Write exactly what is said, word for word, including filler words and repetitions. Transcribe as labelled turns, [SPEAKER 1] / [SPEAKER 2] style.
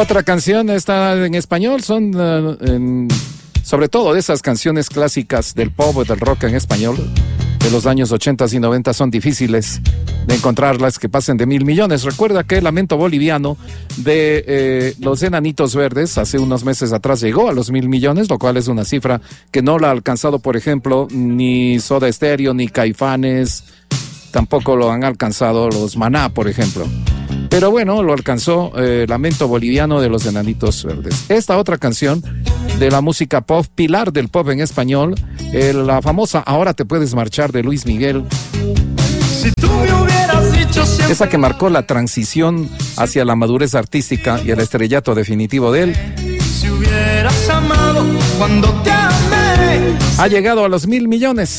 [SPEAKER 1] Otra canción está en español, son uh, en, sobre todo de esas canciones clásicas del pop o del rock en español de los años ochenta y noventa, son difíciles de encontrarlas que pasen de mil millones. Recuerda que el Lamento Boliviano de eh, los Enanitos Verdes hace unos meses atrás llegó a los mil millones, lo cual es una cifra que no la ha alcanzado, por ejemplo, ni Soda Stereo, ni Caifanes, tampoco lo han alcanzado los Maná, por ejemplo. Pero bueno, lo alcanzó eh, Lamento Boliviano de los Enanitos Verdes. Esta otra canción de la música pop, pilar del pop en español, eh, la famosa Ahora te puedes marchar de Luis Miguel.
[SPEAKER 2] Si tú me hubieras dicho siempre...
[SPEAKER 1] Esa que marcó la transición hacia la madurez artística y el estrellato definitivo de él.
[SPEAKER 2] Si hubieras amado cuando te amé.
[SPEAKER 1] Ha llegado a los mil millones.